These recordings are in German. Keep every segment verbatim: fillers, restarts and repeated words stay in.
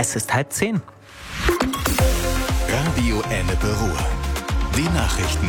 Es ist halb zehn. Radio Ennepe Ruhr. Die Nachrichten.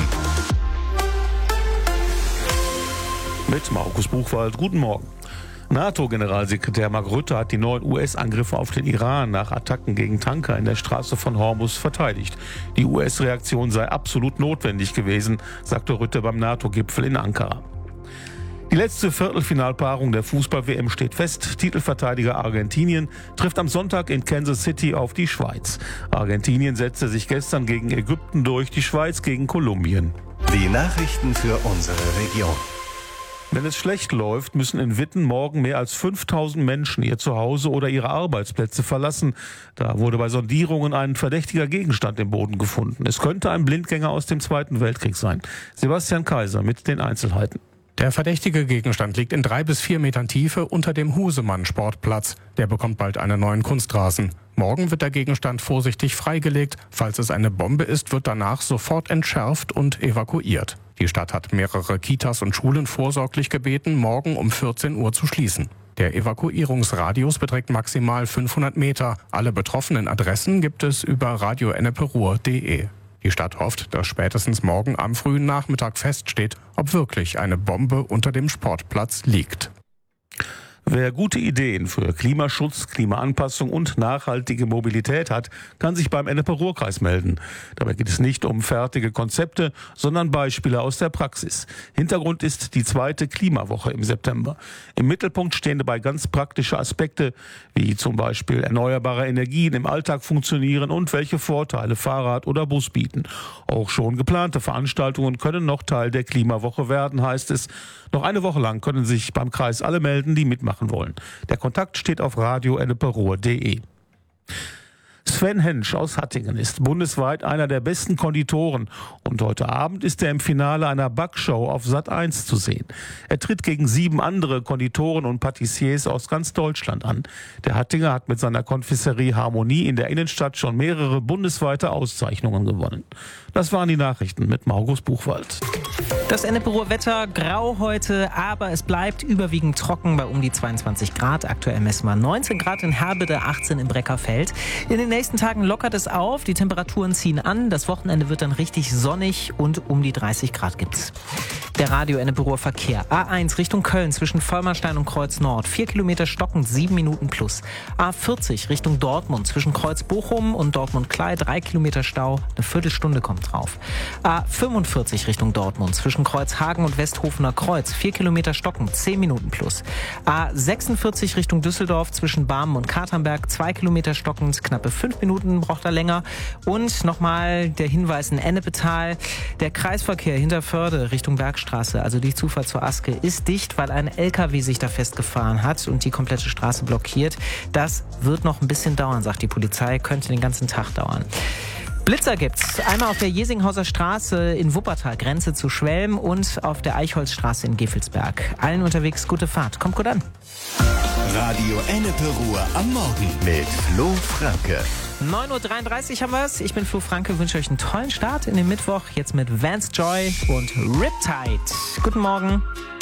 Mit Markus Buchwald. Guten Morgen. NATO-Generalsekretär Mark Rutte hat die neuen U S-Angriffe auf den Iran nach Attacken gegen Tanker in der Straße von Hormuz verteidigt. Die U S-Reaktion sei absolut notwendig gewesen, sagte Rutte beim NATO-Gipfel in Ankara. Die letzte Viertelfinalpaarung der Fußball-W M steht fest. Titelverteidiger Argentinien trifft am Sonntag in Kansas City auf die Schweiz. Argentinien setzte sich gestern gegen Ägypten durch, die Schweiz gegen Kolumbien. Die Nachrichten für unsere Region. Wenn es schlecht läuft, müssen in Witten morgen mehr als fünftausend Menschen ihr Zuhause oder ihre Arbeitsplätze verlassen. Da wurde bei Sondierungen ein verdächtiger Gegenstand im Boden gefunden. Es könnte ein Blindgänger aus dem Zweiten Weltkrieg sein. Sebastian Kaiser mit den Einzelheiten. Der verdächtige Gegenstand liegt in drei bis vier Metern Tiefe unter dem Husemann-Sportplatz. Der bekommt bald einen neuen Kunstrasen. Morgen wird der Gegenstand vorsichtig freigelegt. Falls es eine Bombe ist, wird danach sofort entschärft und evakuiert. Die Stadt hat mehrere Kitas und Schulen vorsorglich gebeten, morgen um vierzehn Uhr zu schließen. Der Evakuierungsradius beträgt maximal fünfhundert Meter. Alle betroffenen Adressen gibt es über radio ennepe ruhr punkt de. Die Stadt hofft, dass spätestens morgen am frühen Nachmittag feststeht, ob wirklich eine Bombe unter dem Sportplatz liegt. Wer gute Ideen für Klimaschutz, Klimaanpassung und nachhaltige Mobilität hat, kann sich beim Ennepe-Ruhr-Kreis melden. Dabei geht es nicht um fertige Konzepte, sondern Beispiele aus der Praxis. Hintergrund ist die zweite Klimawoche im September. Im Mittelpunkt stehen dabei ganz praktische Aspekte, wie zum Beispiel erneuerbare Energien im Alltag funktionieren und welche Vorteile Fahrrad oder Bus bieten. Auch schon geplante Veranstaltungen können noch Teil der Klimawoche werden, heißt es. Noch eine Woche lang können sich beim Kreis alle melden, die mitmachen wollen. Der Kontakt steht auf radio ennepe ruhr punkt de. Sven Hensch aus Hattingen ist bundesweit einer der besten Konditoren und heute Abend ist er im Finale einer Backshow auf Sat eins zu sehen. Er tritt gegen sieben andere Konditoren und Patissiers aus ganz Deutschland an. Der Hattinger hat mit seiner Konfiserie Harmonie in der Innenstadt schon mehrere bundesweite Auszeichnungen gewonnen. Das waren die Nachrichten mit Markus Buchwald. Das Ennepe-Ruhr-Wetter grau heute, aber es bleibt überwiegend trocken bei um die zweiundzwanzig Grad. Aktuell messen wir neunzehn Grad in Herbede, achtzehn im Breckerfeld. In den nächsten Tagen lockert es auf, die Temperaturen ziehen an. Das Wochenende wird dann richtig sonnig und um die dreißig Grad gibt's. Der Radio Ennepe-Ruhr Verkehr. A eins Richtung Köln zwischen Vollmerstein und Kreuz Nord. Vier Kilometer stockend, sieben Minuten plus. A vierzig Richtung Dortmund zwischen Kreuz Bochum und Dortmund-Klei. Drei Kilometer Stau, eine Viertelstunde kommt drauf. A fünfundvierzig Richtung Dortmund zwischen Kreuzhagen und Westhofener Kreuz. Vier Kilometer stockend, zehn Minuten plus. A sechsundvierzig Richtung Düsseldorf zwischen Barmen und Katernberg. Zwei Kilometer stockend, knappe fünf Minuten braucht er länger. Und nochmal der Hinweis in Ennepetal. Der Kreisverkehr hinter Förde Richtung Bergstraße, also die Zufahrt zur Aske, ist dicht, weil ein L K W sich da festgefahren hat und die komplette Straße blockiert. Das wird noch ein bisschen dauern, sagt die Polizei. Könnte den ganzen Tag dauern. Blitzer gibt's. Einmal auf der Jesinghauser Straße in Wuppertal, Grenze zu Schwelm, und auf der Eichholzstraße in Gevelsberg. Allen unterwegs gute Fahrt. Kommt gut an. Radio Ennepe Ruhr am Morgen mit Flo Franke. neun Uhr dreiunddreißig haben wir's. Ich bin Flo Franke, wünsche euch einen tollen Start in den Mittwoch. Jetzt mit Vance Joy und Riptide. Guten Morgen.